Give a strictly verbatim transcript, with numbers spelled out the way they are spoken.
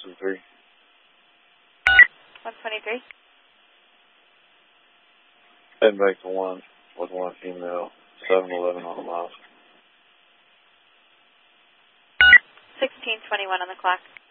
two three. one twenty-three. Heading back to one with one female, seven eleven on the mile. sixteen twenty-one on the clock.